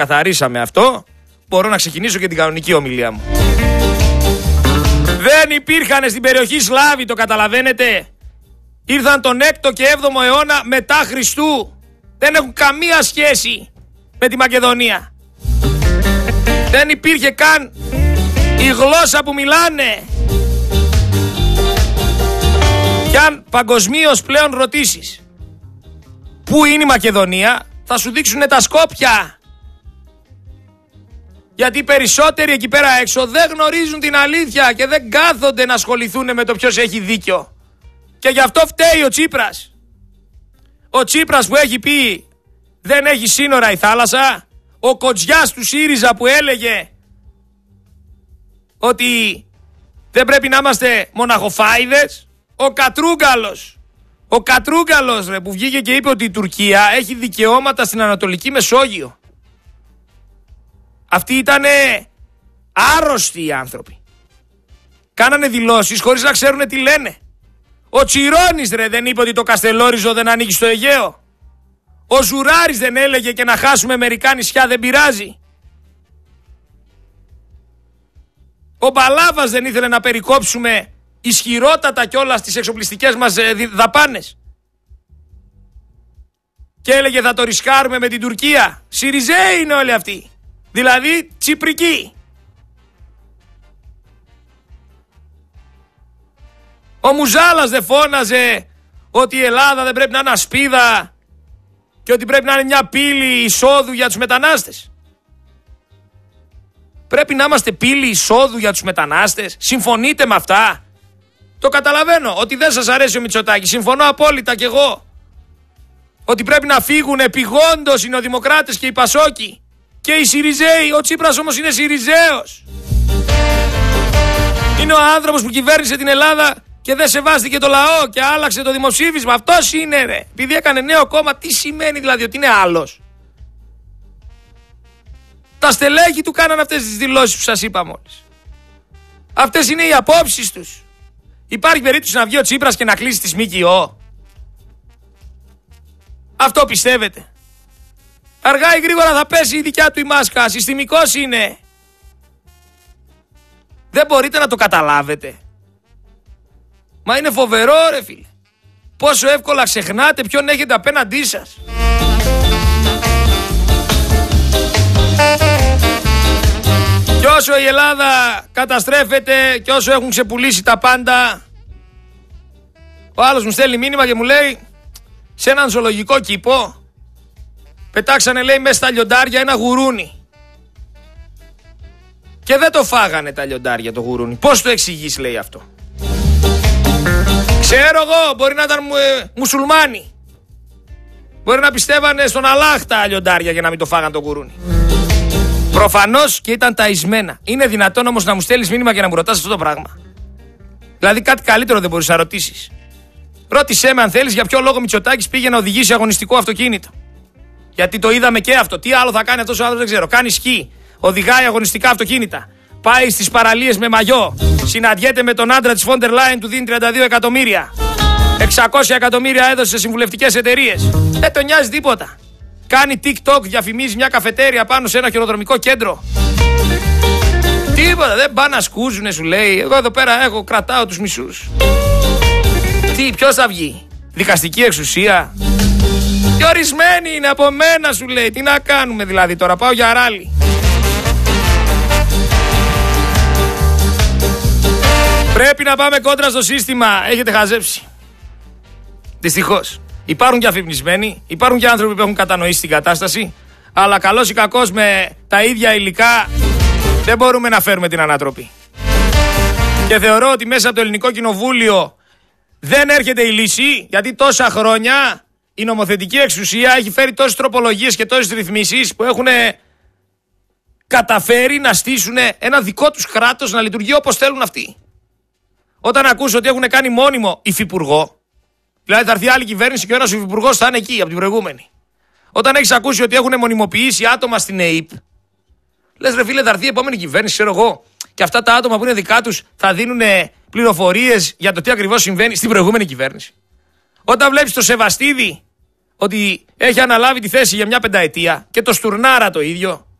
καθαρίσαμε αυτό, μπορώ να ξεκινήσω και την κανονική ομιλία μου. Δεν υπήρχαν στην περιοχή Σλάβοι, το καταλαβαίνετε. Ήρθαν τον 6ο και 7ο αιώνα μετά Χριστού. Δεν έχουν καμία σχέση με τη Μακεδονία. Δεν υπήρχε καν η γλώσσα που μιλάνε. Και αν παγκοσμίως πλέον ρωτήσεις πού είναι η Μακεδονία, θα σου δείξουν τα Σκόπια. Γιατί οι περισσότεροι εκεί πέρα έξω δεν γνωρίζουν την αλήθεια και δεν κάθονται να ασχοληθούν με το ποιος έχει δίκιο. Και γι' αυτό φταίει ο Τσίπρας. Ο Τσίπρας που έχει πει δεν έχει σύνορα η θάλασσα. Ο Κοτζιάς του ΣΥΡΙΖΑ που έλεγε ότι δεν πρέπει να είμαστε μοναχοφάιδες. Ο Κατρούγκαλος ρε, που βγήκε και είπε ότι η Τουρκία έχει δικαιώματα στην Ανατολική Μεσόγειο. Αυτοί ήτανε άρρωστοι οι άνθρωποι. Κάνανε δηλώσεις χωρίς να ξέρουν τι λένε. Ο Τσιρόνης ρε δεν είπε ότι το Καστελόριζο δεν ανήκει στο Αιγαίο. Ο Ζουράρης δεν έλεγε και να χάσουμε μερικά νησιά δεν πειράζει. Ο Μπαλάβας δεν ήθελε να περικόψουμε ισχυρότατα κιόλας τις εξοπλιστικές μας δαπάνες. Και έλεγε θα το ρισκάρουμε με την Τουρκία. Σιριζέοι είναι όλοι αυτοί. Δηλαδή Τσιπρικοί. Ο Μουζάλας δεν φώναζε ότι η Ελλάδα δεν πρέπει να είναι ασπίδα και ότι πρέπει να είναι μια πύλη εισόδου για τους μετανάστες. Πρέπει να είμαστε πύλη εισόδου για τους μετανάστες. Συμφωνείτε με αυτά? Το καταλαβαίνω ότι δεν σας αρέσει ο Μητσοτάκης. Συμφωνώ απόλυτα κι εγώ. Ότι πρέπει να φύγουν επιγόντως οι νεοδημοκράτες και οι Πασόκοι και οι Σιριζέοι. Ο Τσίπρας όμως είναι Σιριζέος. Είναι ο άνθρωπος που κυβέρνησε την Ελλάδα και δεν σεβάστηκε το λαό και άλλαξε το δημοψήφισμα. Αυτός είναι ρε. Επειδή έκανε νέο κόμμα, τι σημαίνει δηλαδή? Ότι είναι άλλος? Τα στελέχη του κάνανε αυτές τις δηλώσεις που σας είπα μόλις. Αυτές είναι οι απόψεις τους. Υπάρχει περίπτωση να βγει ο Τσίπρας και να κλείσει τη ΣΜΚΙΟ? Αυτό πιστεύετε? Αργά ή γρήγορα θα πέσει η δικιά του η μάσκα. Συστημικός είναι. Δεν μπορείτε να το καταλάβετε? Μα είναι φοβερό ρε φίλε. Πόσο εύκολα ξεχνάτε ποιον έχετε απέναντί σας. Και όσο η Ελλάδα καταστρέφεται και όσο έχουν ξεπουλήσει τα πάντα, ο άλλος μου στέλνει μήνυμα και μου λέει σε έναν ζωολογικό κήπο πετάξανε λέει μέσα στα λιοντάρια ένα γουρούνι και δεν το φάγανε τα λιοντάρια το γουρούνι. Πώς το εξηγείς λέει αυτό? Ξέρω εγώ, μπορεί να ήταν μουσουλμάνοι. Μπορεί να πιστεύανε στον Αλλάχ τα λιοντάρια για να μην το φάγανε το γουρούνι. Προφανώς και ήταν ταισμένα. Είναι δυνατόν όμως να μου στέλνεις μήνυμα και να μου ρωτάς αυτό το πράγμα? Δηλαδή κάτι καλύτερο δεν μπορείς να ρωτήσεις? Ρώτησέ με αν θέλεις για ποιο λόγο Μητσοτάκης πήγε να οδηγήσει αγωνιστικό αυτοκίνητο. Γιατί το είδαμε και αυτό. Τι άλλο θα κάνει αυτός ο άνθρωπος δεν ξέρω. Κάνει σκι, οδηγάει αγωνιστικά αυτοκίνητα. Πάει στις παραλίες με μαγιό. Συναντιέται με τον άντρα της Φόντερ Λάιν, του δίνει 32 εκατομμύρια. 600 εκατομμύρια έδωσε σε συμβουλευτικές εταιρείες. Δεν τον νοιάζει τίποτα. Κάνει TikTok, διαφημίζει μια καφετέρια πάνω σε ένα χειροδρομικό κέντρο. Τίποτα, δεν πάνε να σκούζουνε σου λέει. Εγώ εδώ πέρα κρατάω τους μισούς. Τι, ποιος θα βγει? Δικαστική εξουσία? Και ορισμένοι είναι από μένα σου λέει. Τι να κάνουμε δηλαδή τώρα, πάω για ράλι. Πρέπει να πάμε κόντρα στο σύστημα. Έχετε χαζέψει. Δυστυχώς. Υπάρχουν και αφυπνισμένοι, υπάρχουν και άνθρωποι που έχουν κατανοήσει την κατάσταση, αλλά καλώς ή κακώς με τα ίδια υλικά δεν μπορούμε να φέρουμε την ανατροπή. Και θεωρώ ότι μέσα από το Ελληνικό Κοινοβούλιο δεν έρχεται η λύση, γιατί τόσα χρόνια η νομοθετική εξουσία έχει φέρει τόσες τροπολογίες και τόσες ρυθμίσεις που έχουν καταφέρει να στήσουν ένα δικό τους κράτος να λειτουργεί όπως θέλουν αυτοί. Όταν ακούσω ότι έχουν κάνει μόνιμο υφυπουργό, δηλαδή θα έρθει άλλη κυβέρνηση και ο ένας υφυπουργός θα είναι εκεί από την προηγούμενη. Όταν έχεις ακούσει ότι έχουν μονιμοποιήσει άτομα στην ΕΕΠ, λες ρε φίλε, θα έρθει η επόμενη κυβέρνηση, ξέρω εγώ, και αυτά τα άτομα που είναι δικά τους θα δίνουν πληροφορίες για το τι ακριβώς συμβαίνει στην προηγούμενη κυβέρνηση. Όταν βλέπεις το Σεβαστίδη, ότι έχει αναλάβει τη θέση για μια πενταετία και το Στουρνάρα το ίδιο.